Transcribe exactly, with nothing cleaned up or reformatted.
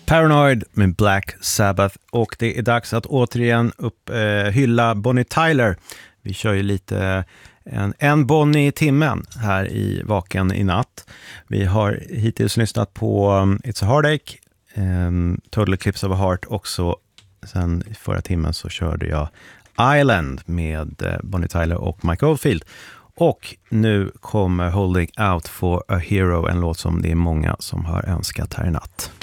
Paranoid med Black Sabbath, och det är dags att återigen upp, eh, hylla Bonnie Tyler. Vi kör ju lite en, en Bonnie i timmen här i Vaken i natt. Vi har hittills lyssnat på um, It's a Heartache, um, Total Eclipse of a Heart, och så sen i förra timmen så körde jag Island med uh, Bonnie Tyler och Mike Oldfield. Och nu kommer Holding Out for a Hero, en låt som det är många som har önskat här i natt.